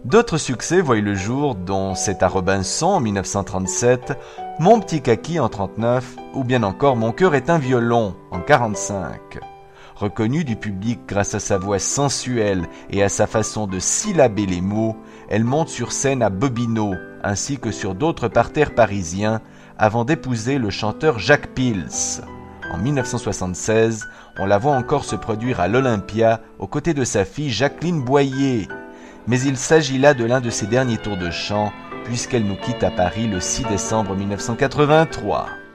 D'autres succès voient le jour, dont C'est à Robinson en 1937, Mon petit kaki en 1939 ou bien encore Mon cœur est un violon en 1945. Reconnue du public grâce à sa voix sensuelle et à sa façon de syllaber les mots, elle monte sur scène à Bobino ainsi que sur d'autres parterres parisiens avant d'épouser le chanteur Jacques Pils. En 1976, on la voit encore se produire à l'Olympia aux côtés de sa fille Jacqueline Boyer. Mais il s'agit là de l'un de ses derniers tours de chant, puisqu'elle nous quitte à Paris le 6 décembre 1983.